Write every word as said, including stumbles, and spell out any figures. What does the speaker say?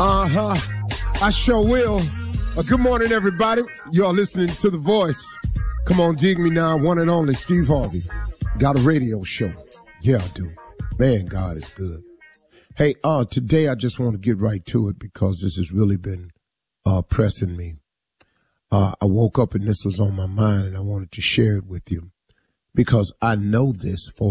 Uh-huh. I sure will. Uh, good morning, everybody. Y'all listening to The Voice. Come on, dig me now. One and only Steve Harvey. Got a radio show. Yeah, I do. Man, God is good. Hey, uh, today I just want to get right to it because this has really been uh, pressing me. Uh, I woke up and this was on my mind and I wanted to share it with you because I know this for